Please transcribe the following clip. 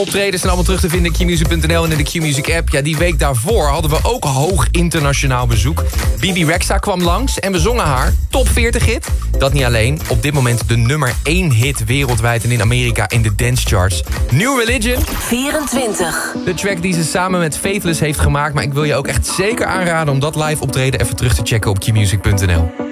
Optredens zijn allemaal terug te vinden in qmusic.nl en in de Q-Music app. Ja, die week daarvoor hadden we ook hoog internationaal bezoek. Bibi Rexha kwam langs en we zongen haar top 40 hit. Dat niet alleen, op dit moment de nummer 1 hit wereldwijd en in Amerika in de dance charts. New Religion. 24. De track die ze samen met Faithless heeft gemaakt. Maar ik wil je ook echt zeker aanraden om dat live optreden even terug te checken op qmusic.nl.